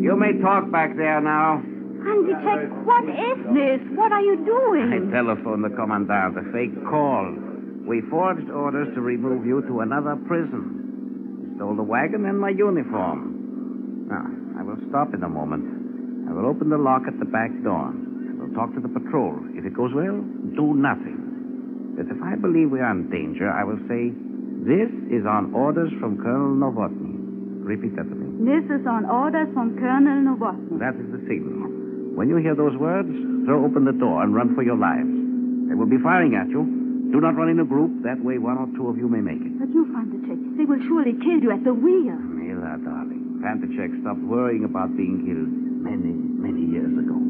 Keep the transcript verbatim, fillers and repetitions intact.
You may talk back there now. Handicek, what is this? What are you doing? I telephoned the commandant, a fake call. We forged orders to remove you to another prison. You stole the wagon and my uniform. Now, I will stop in a moment. I will open the lock at the back door. I will talk to the patrol. If it goes well, do nothing. But if I believe we are in danger, I will say, this is on orders from Colonel Novotny. Repeat that to me. This is on orders from Colonel Novotny. That is the signal. When you hear those words, throw open the door and run for your lives. They will be firing at you. Do not run in a group. That way one or two of you may make it. But you, Handicek, they will surely kill you at the wheel. Mila, darling, Pantechek stopped worrying about being killed many, many years ago.